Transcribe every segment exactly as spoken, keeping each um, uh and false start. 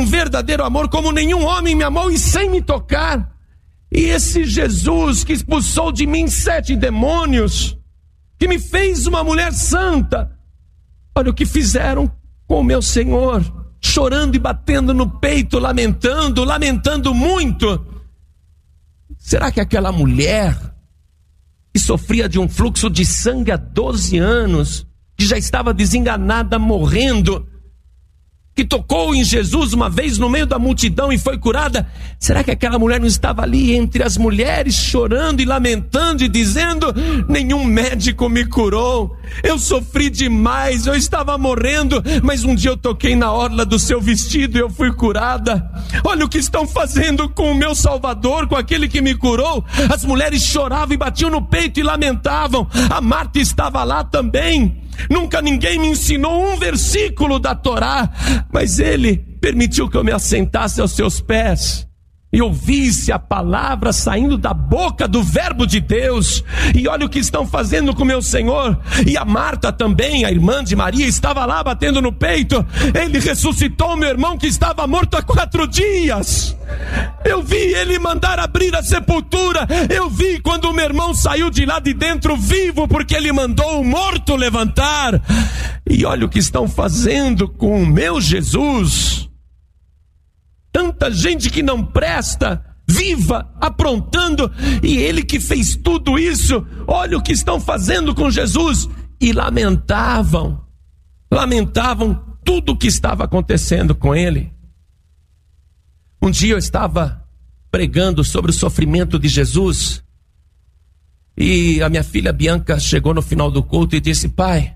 um verdadeiro amor, como nenhum homem me amou e sem me tocar. E esse Jesus que expulsou de mim sete demônios, que me fez uma mulher santa, olha o que fizeram com o meu Senhor, chorando e batendo no peito, lamentando, lamentando muito. Será que aquela mulher que sofria de um fluxo de sangue há doze anos, que já estava desenganada, morrendo, que tocou em Jesus uma vez no meio da multidão e foi curada, será que aquela mulher não estava ali entre as mulheres, chorando e lamentando e dizendo: nenhum médico me curou, eu sofri demais, eu estava morrendo, mas um dia eu toquei na orla do seu vestido e eu fui curada. Olha o que estão fazendo com o meu Salvador, com aquele que me curou. As mulheres choravam e batiam no peito e lamentavam. A Marta estava lá também. Nunca ninguém me ensinou um versículo da Torá, mas ele permitiu que eu me assentasse aos seus pés e ouvisse a palavra saindo da boca do verbo de Deus. E olha o que estão fazendo com meu Senhor. E a Marta também, a irmã de Maria, estava lá batendo no peito. Ele ressuscitou meu irmão que estava morto há quatro dias. Eu vi ele mandar abrir a sepultura. Eu vi quando o meu irmão saiu de lá de dentro vivo, porque ele mandou o morto levantar. E olha o que estão fazendo com o meu Jesus. Tanta gente que não presta, viva, aprontando, e ele que fez tudo isso, olha o que estão fazendo com Jesus. E lamentavam, lamentavam tudo o que estava acontecendo com ele. Um dia eu estava pregando sobre o sofrimento de Jesus, e a minha filha Bianca chegou no final do culto e disse: pai,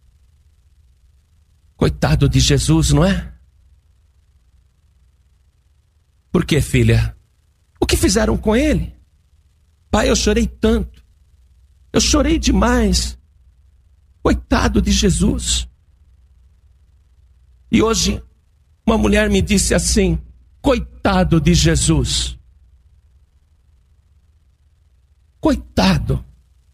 coitado de Jesus, não é? Por quê, filha? O que fizeram com ele? Pai, eu chorei tanto. Eu chorei demais. Coitado de Jesus. E hoje, uma mulher me disse assim: coitado de Jesus. Coitado.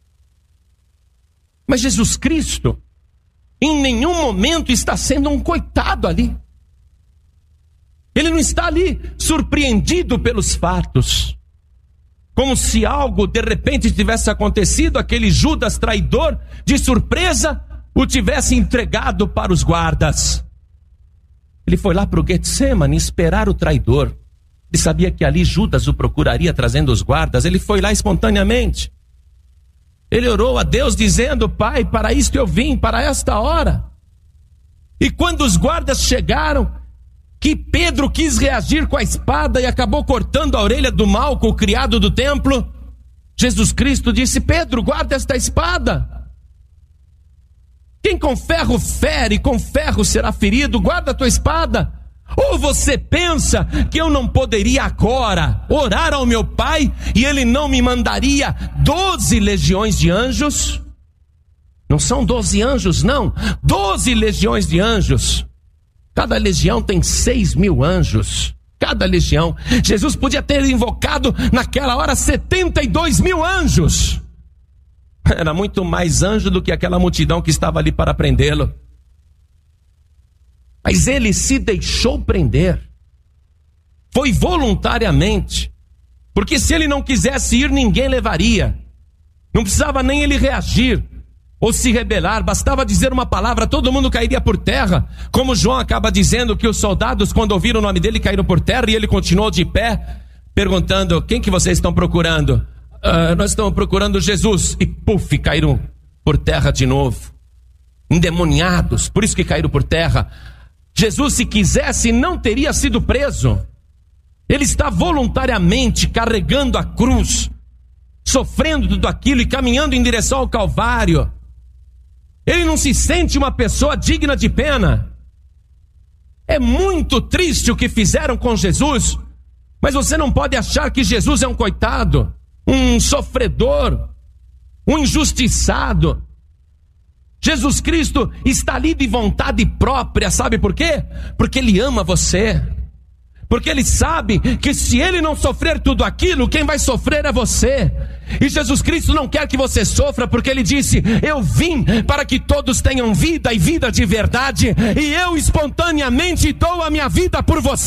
Mas Jesus Cristo, em nenhum momento está sendo um coitado ali. Ele não está ali surpreendido pelos fatos, como se algo de repente tivesse acontecido, aquele Judas traidor de surpresa o tivesse entregado para os guardas. Ele foi lá para o Getsemane esperar o traidor. Ele sabia que ali Judas o procuraria trazendo os guardas. Ele foi lá espontaneamente. Ele orou a Deus dizendo: pai, para isto eu vim, para esta hora. E quando os guardas chegaram, que Pedro quis reagir com a espada e acabou cortando a orelha do Malco, o criado do templo, Jesus Cristo disse: Pedro, guarda esta espada. Quem com ferro fere, com ferro será ferido, guarda a tua espada. Ou você pensa que eu não poderia agora orar ao meu Pai e Ele não me mandaria doze legiões de anjos? Não são doze anjos, não, doze legiões de anjos. Cada legião tem seis mil anjos. Cada legião. Jesus podia ter invocado naquela hora setenta e dois mil anjos. Era muito mais anjo do que aquela multidão que estava ali para prendê-lo. Mas ele se deixou prender. Foi voluntariamente. Porque se ele não quisesse ir, ninguém levaria. Não precisava nem ele reagir ou se rebelar, bastava dizer uma palavra, todo mundo cairia por terra, como João acaba dizendo que os soldados, quando ouviram o nome dele, caíram por terra, e ele continuou de pé, perguntando: quem que vocês estão procurando? Uh, nós estamos procurando Jesus. E puf, caíram por terra de novo, endemoniados, por isso que caíram por terra. Jesus, se quisesse, não teria sido preso. Ele está voluntariamente carregando a cruz, sofrendo tudo aquilo e caminhando em direção ao Calvário. Ele não se sente uma pessoa digna de pena. É muito triste o que fizeram com Jesus, mas você não pode achar que Jesus é um coitado, um sofredor, um injustiçado. Jesus Cristo está ali de vontade própria, sabe por quê? Porque Ele ama você. Porque Ele sabe que se Ele não sofrer tudo aquilo, quem vai sofrer é você. E Jesus Cristo não quer que você sofra, porque Ele disse: eu vim para que todos tenham vida e vida de verdade, e eu espontaneamente dou a minha vida por você.